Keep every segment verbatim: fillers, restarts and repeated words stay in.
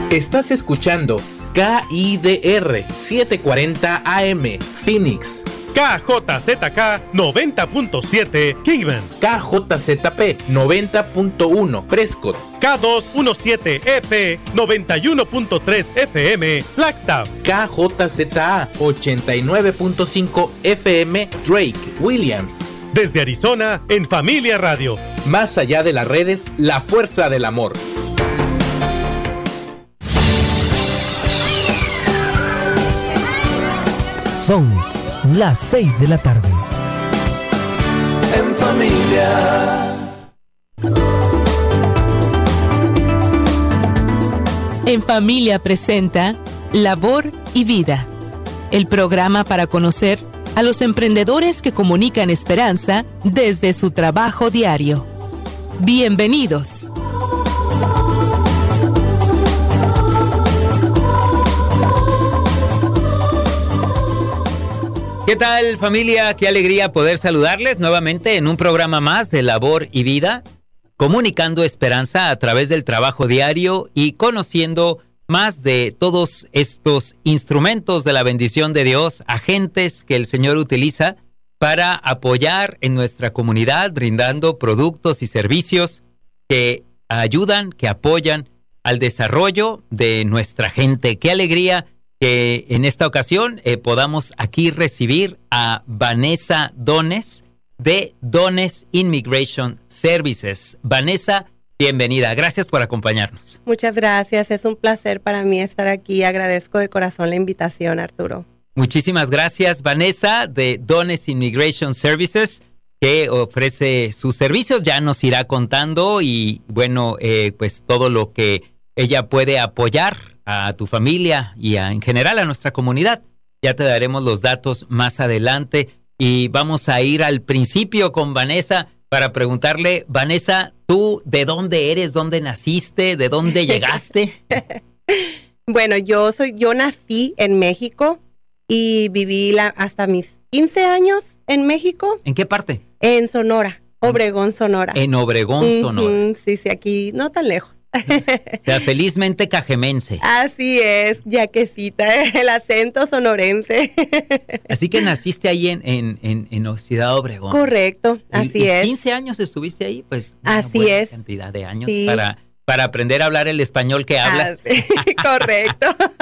Estás escuchando K I D R setecientos cuarenta A M Phoenix, K J Z K noventa punto siete Kingman, K J Z P noventa punto uno Prescott, K doscientos diecisiete E P noventa y uno punto tres F M Flagstaff, K J Z A ochenta y nueve punto cinco F M Drake Williams. Desde Arizona, en Familia Radio. Más allá de las redes, la fuerza del amor. Son las seis de la tarde. En familia. En Familia presenta Labor y Vida, el programa para conocer a los emprendedores que comunican esperanza desde su trabajo diario. Bienvenidos. ¿Qué tal, familia? Qué alegría poder saludarles nuevamente en un programa más de Labor y Vida, comunicando esperanza a través del trabajo diario y conociendo más de todos estos instrumentos de la bendición de Dios, agentes que el Señor utiliza para apoyar en nuestra comunidad, brindando productos y servicios que ayudan, que apoyan al desarrollo de nuestra gente. Qué alegría que en esta ocasión eh, podamos aquí recibir a Vanessa Dones de Dones Immigration Services. Vanessa, bienvenida. Gracias por acompañarnos. Muchas gracias. Es un placer para mí estar aquí. Agradezco de corazón la invitación, Arturo. Muchísimas gracias, Vanessa, de Dones Immigration Services, que ofrece sus servicios. Ya nos irá contando y, bueno, eh, pues todo lo que ella puede apoyar a tu familia y a, en general a nuestra comunidad. Ya te daremos los datos más adelante y vamos a ir al principio con Vanessa para preguntarle, Vanessa, ¿tú de dónde eres? ¿Dónde naciste? ¿De dónde llegaste? Bueno, yo soy, yo nací en México y viví la, hasta mis quince años en México. ¿En qué parte? En Sonora, Obregón, Sonora. En Obregón, Sonora. Uh-huh, sí, sí, aquí no tan lejos. O sea, felizmente cajemense. Así es, yaquecita, el acento sonorense. Así que naciste ahí en, en, en, en Ciudad Obregón. Correcto, así y, y es. quince años estuviste ahí, pues una así buena es. cantidad de años sí. para, para aprender a hablar el español que hablas. Ah, sí, correcto.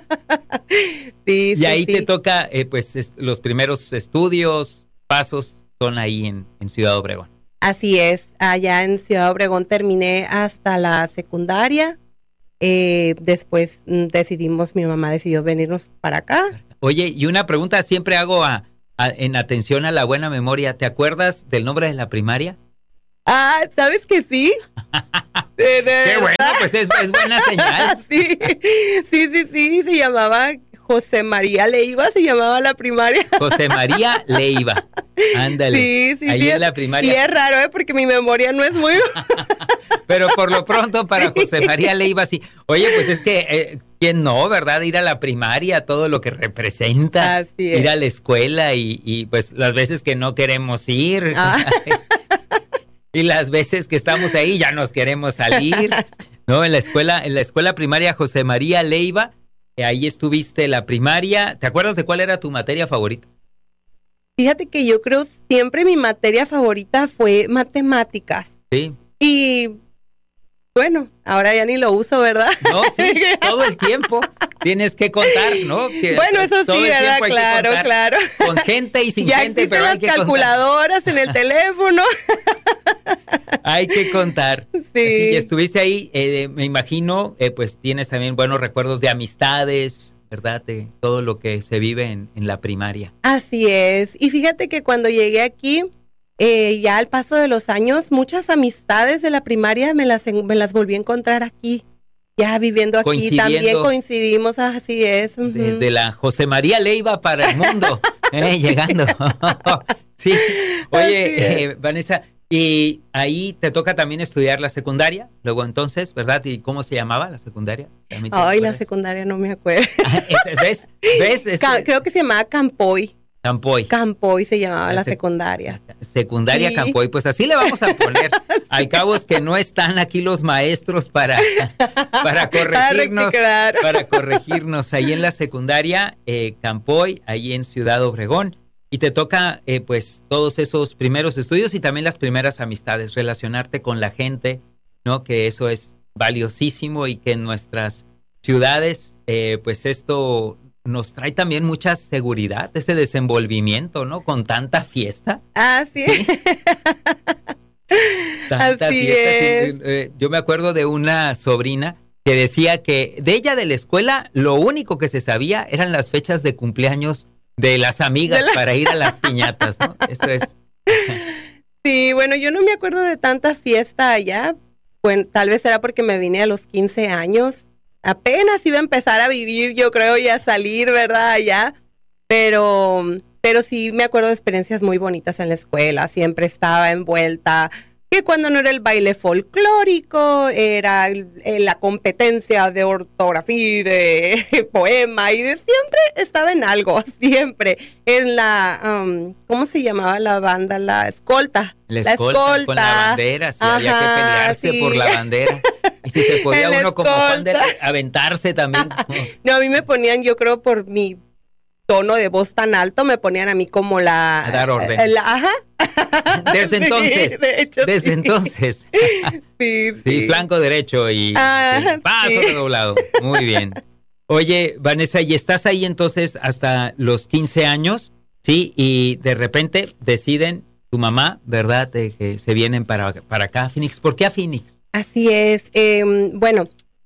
sí, y sí, ahí sí. te toca, eh, pues es, los primeros estudios, pasos son ahí en, en Ciudad Obregón. Así es, allá en Ciudad Obregón terminé hasta la secundaria, eh, después mm, decidimos, mi mamá decidió venirnos para acá. Oye, y una pregunta siempre hago a, a, en atención a la buena memoria, ¿te acuerdas del nombre de la primaria? Ah, ¿sabes que sí? De, de Qué bueno, pues es, es buena señal. sí, sí, sí, sí, se llamaba José María Leiva, se llamaba la primaria. José María Leiva. Ándale. Sí, sí, ahí sí. en la primaria. Y es raro, ¿eh? Porque mi memoria no es muy... Pero por lo pronto para José María Leiva sí. Oye, pues es que, eh, ¿quién no, verdad? Ir a la primaria, todo lo que representa. Así es. Ir a la escuela y, y pues las veces que no queremos ir. Ah. Y las veces que estamos ahí ya nos queremos salir. No, en la escuela, en la escuela primaria José María Leiva, eh, ahí estuviste la primaria. ¿Te acuerdas de cuál era tu materia favorita? Fíjate que yo creo siempre mi materia favorita fue matemáticas. Sí. Y bueno, ahora ya ni lo uso, ¿verdad? No, sí, todo el tiempo tienes que contar, ¿no? Que bueno, eso sí, ¿verdad? Claro, claro. Con gente y sin ya gente, pero las hay que calculadoras contar. En el teléfono. Hay que contar. Sí. Así, y estuviste ahí, eh, me imagino, eh, pues tienes también buenos recuerdos de amistades, ¿verdad? De todo lo que se vive en, en la primaria. Así es. Y fíjate que cuando llegué aquí, eh, ya al paso de los años, muchas amistades de la primaria me las, me las volví a encontrar aquí. Ya viviendo aquí también coincidimos, así es. Uh-huh. Desde la José María Leiva para el mundo, eh, llegando. Sí. Oye, eh, Vanessa, y ahí te toca también estudiar la secundaria, luego entonces, ¿verdad? ¿Y cómo se llamaba la secundaria? Ay, la secundaria no me acuerdo. ¿Ves? ¿Ves? Es, Ca- creo que se llamaba Campoy. Campoy. Campoy se llamaba la, la sec- secundaria. Secundaria sí. Campoy, pues así le vamos a poner. Al cabo es que no están aquí los maestros para, para corregirnos. Para corregirnos. Ahí en la secundaria, eh, Campoy, ahí en Ciudad Obregón. Y te toca, eh, pues, todos esos primeros estudios y también las primeras amistades, relacionarte con la gente, ¿no? Que eso es valiosísimo y que en nuestras ciudades, eh, pues esto nos trae también mucha seguridad, ese desenvolvimiento, ¿no? Con tanta fiesta. Ah, sí. ¿Sí? Tanta Así fiesta. es. Sí, eh, yo me acuerdo de una sobrina que decía que de ella de la escuela lo único que se sabía eran las fechas de cumpleaños de las amigas de la... para ir a las piñatas, ¿no? Eso es. Sí, bueno, yo no me acuerdo de tanta fiesta allá. Bueno, tal vez era porque me vine a los quince años. Apenas iba a empezar a vivir, yo creo, y a salir, ¿verdad? Allá. Pero, pero sí me acuerdo de experiencias muy bonitas en la escuela. Siempre estaba envuelta. Que cuando no era el baile folclórico, era el, el, la competencia de ortografía, de poema, y de siempre estaba en algo, siempre. En la, um, ¿cómo se llamaba la banda? La escolta. La escolta, la escolta. Con la bandera, sí, ajá, había que pelearse sí. por la bandera. Y si se podía uno como fan de aventarse también. No, a mí me ponían, yo creo, por mi tono de voz tan alto, me ponían a mí como la... A dar orden. La, ajá. Desde sí, entonces. De hecho, desde sí. entonces. Sí, sí. Sí, flanco derecho y, ah, y paso sí. redoblado. Muy bien. Oye, Vanessa, ¿y estás ahí entonces hasta los quince años? Sí, y de repente deciden tu mamá, ¿verdad? De que se vienen para, para acá a Phoenix. ¿Por qué a Phoenix? Así es. Eh, bueno,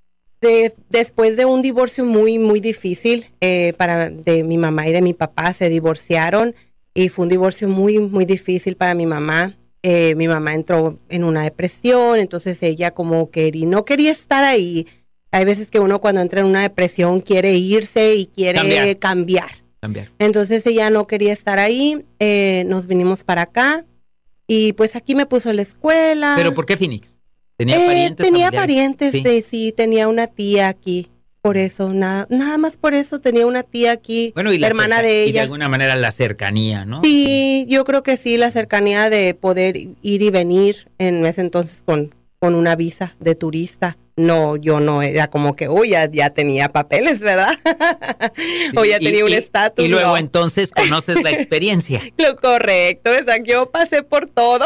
de, después de un divorcio muy, muy difícil eh, para de mi mamá y de mi papá, se divorciaron y fue un divorcio muy, muy difícil para mi mamá. Eh, mi mamá entró en una depresión, entonces ella como que no quería estar ahí. Hay veces que uno cuando entra en una depresión quiere irse y quiere cambiar. cambiar. cambiar. Entonces ella no quería estar ahí, eh, nos vinimos para acá y pues aquí me puso la escuela. ¿Pero por qué Phoenix? ¿Tenía eh, parientes? Tenía familiares? parientes, sí. De, sí, tenía una tía aquí. Por eso, nada, nada más por eso tenía una tía aquí, bueno, y la hermana cerca- de ella. Y de alguna manera la cercanía, ¿no? Sí, yo creo que sí, la cercanía de poder ir y venir en ese entonces con, con una visa de turista. No, yo no era como que, uy, ya, ya tenía papeles, ¿verdad? Sí, o ya y, tenía un y, estatus. Y luego no. entonces conoces la experiencia. Lo correcto, exacto. Yo pasé por todo.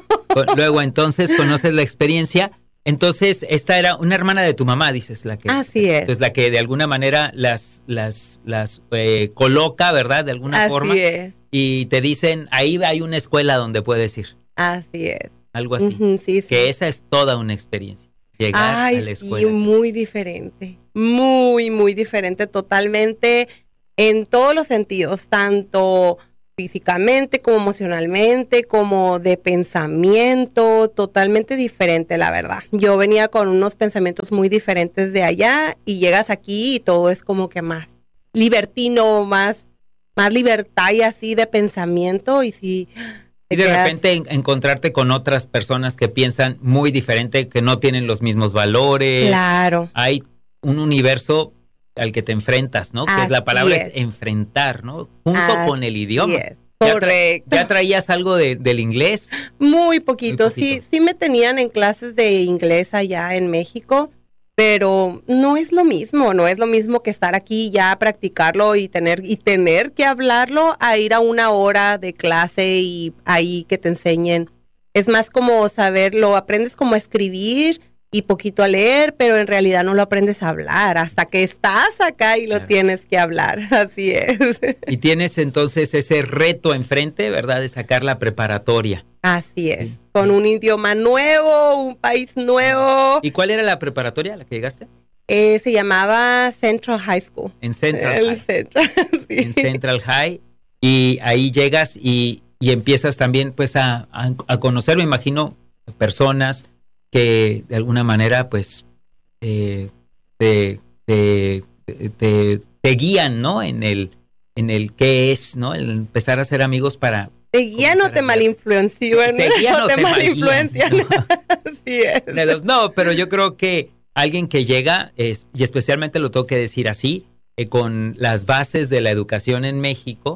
Luego entonces conoces la experiencia. Entonces, esta era una hermana de tu mamá, dices, la que. Así es. Entonces, la que de alguna manera las, las, las eh, coloca, ¿verdad? De alguna Así forma. es. Y te dicen, ahí hay una escuela donde puedes ir. Así es. Algo así. Uh-huh, sí, sí. Que esa es toda una experiencia. Llegar Ay, a la escuela. Sí, muy diferente. Muy, muy diferente. Totalmente en todos los sentidos. Tanto físicamente como emocionalmente, como de pensamiento, totalmente diferente, la verdad. Yo venía con unos pensamientos muy diferentes de allá y llegas aquí y todo es como que más libertino, más, más libertad y así de pensamiento y sí. Y de quedas... repente en, encontrarte con otras personas que piensan muy diferente, que no tienen los mismos valores. Claro. Hay un universo al que te enfrentas, ¿no? Así que es la palabra es. es enfrentar, ¿no? Junto Así con el idioma. Es. ¿Ya, Correcto. tra- ¿Ya traías algo de, del inglés? Muy poquito. Muy poquito. Sí, sí me tenían en clases de inglés allá en México, pero no es lo mismo, no es lo mismo que estar aquí ya practicarlo y tener y tener que hablarlo a ir a una hora de clase y ahí que te enseñen. Es más como saberlo, aprendes como a escribir y poquito a leer, pero en realidad no lo aprendes a hablar hasta que estás acá y lo Claro. tienes que hablar, así es. Y tienes entonces ese reto enfrente, ¿verdad? De sacar la preparatoria. Así es, Sí. con un idioma nuevo, un país nuevo. ¿Y cuál era la preparatoria a la que llegaste? Eh, se llamaba Central High School. En Central El High. Central, sí. En Central High. Y ahí llegas y, y empiezas también pues a, a, a conocer, me imagino, personas que de alguna manera pues eh, te, te, te, te guían, ¿no? En el, en el qué es, ¿no? El empezar a ser amigos para... ¿Te guían o te malinfluencian? Te guían o te te malinfluencian. malguían, Así es. De los- no, pero yo creo que alguien que llega, es, y especialmente lo tengo que decir así, eh, con las bases de la educación en México,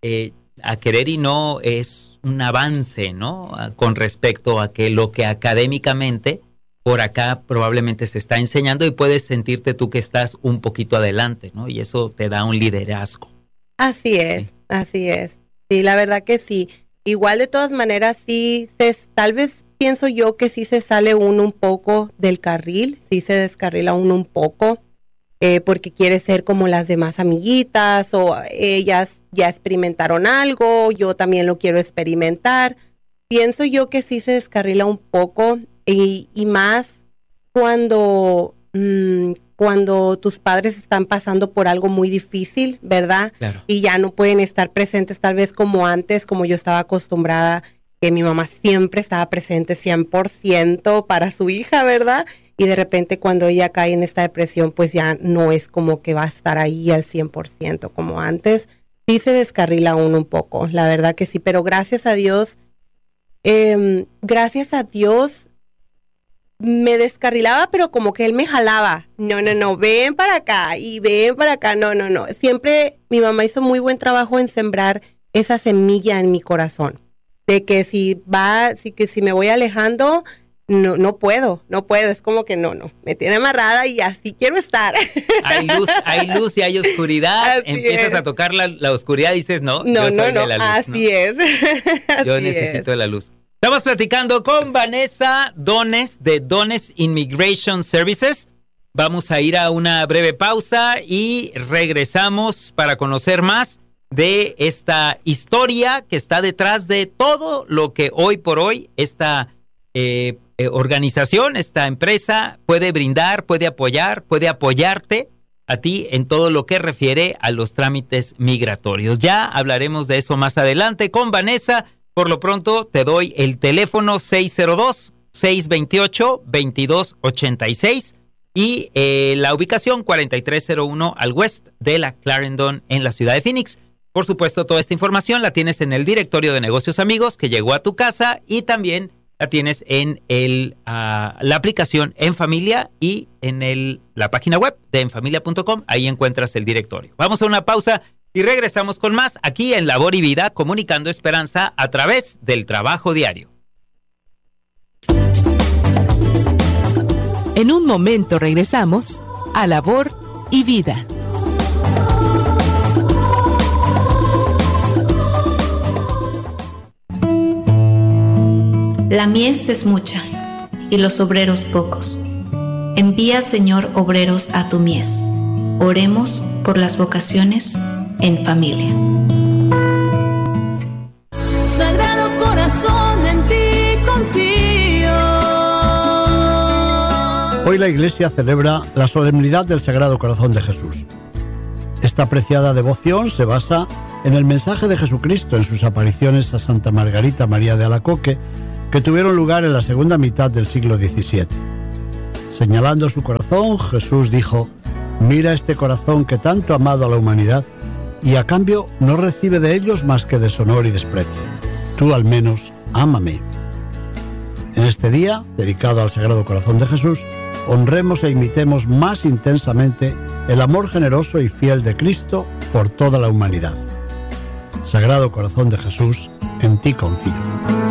eh, a querer y no es un avance, ¿no? Con respecto a que lo que académicamente por acá probablemente se está enseñando y puedes sentirte tú que estás un poquito adelante, ¿no? Y eso te da un liderazgo. Así es, sí. así es. Sí, la verdad que sí. Igual de todas maneras, sí, se, tal vez pienso yo que sí se sale uno un poco del carril, sí se descarrila uno un poco, eh, porque quiere ser como las demás amiguitas o ellas ya experimentaron algo, yo también lo quiero experimentar. Pienso yo que sí se descarrila un poco. Y, y más cuando, mmm, cuando tus padres están pasando por algo muy difícil, ¿verdad? Claro. Y ya no pueden estar presentes tal vez como antes, como yo estaba acostumbrada, que mi mamá siempre estaba presente cien por ciento para su hija, ¿verdad? Y de repente cuando ella cae en esta depresión, pues ya no es como que va a estar ahí al cien por ciento como antes. Sí se descarrila uno un poco, la verdad que sí, pero gracias a Dios, eh, gracias a Dios, me descarrilaba, pero como que él me jalaba. No, no, no, ven para acá y ven para acá. No, no, no. Siempre mi mamá hizo muy buen trabajo en sembrar esa semilla en mi corazón. De que si va, si que si me voy alejando, no, no puedo, no puedo. Es como que no, no. Me tiene amarrada y así quiero estar. Hay luz, hay luz y hay oscuridad. Así Empiezas es. a tocar la, la oscuridad y dices, no, no, yo no, soy no. de la luz. Así ¿no? es. Yo así necesito es. de la luz. Estamos platicando con Vanessa Dones de Dones Immigration Services. Vamos a ir a una breve pausa y regresamos para conocer más de esta historia que está detrás de todo lo que hoy por hoy esta eh, eh, organización, esta empresa puede brindar, puede apoyar, puede apoyarte a ti en todo lo que refiere a los trámites migratorios. Ya hablaremos de eso más adelante con Vanessa. Por lo pronto te doy el teléfono seis cero dos, seis dos ocho, dos dos ocho seis y eh, la ubicación cuarenta y tres cero uno al west de la Clarendon en la ciudad de Phoenix. Por supuesto, toda esta información la tienes en el directorio de negocios amigos que llegó a tu casa y también la tienes en el, uh, la aplicación En Familia y en el, la página web de enfamilia punto com. Ahí encuentras el directorio. Vamos a una pausa y regresamos con más aquí en Labor y Vida, comunicando esperanza a través del trabajo diario. En un momento regresamos a Labor y Vida. La mies es mucha y los obreros pocos. Envía, Señor, obreros a tu mies. Oremos por las vocaciones en familia. Sagrado corazón, en ti confío. Hoy la Iglesia celebra la solemnidad del Sagrado Corazón de Jesús. Esta apreciada devoción se basa en el mensaje de Jesucristo en sus apariciones a Santa Margarita María de Alacoque, que tuvieron lugar en la segunda mitad del siglo diecisiete. Señalando su corazón, Jesús dijo: «Mira este corazón que tanto ha amado a la humanidad, y a cambio no recibe de ellos más que deshonor y desprecio. Tú al menos ámame». En este día, dedicado al Sagrado Corazón de Jesús, honremos e imitemos más intensamente el amor generoso y fiel de Cristo por toda la humanidad. Sagrado Corazón de Jesús, en ti confío.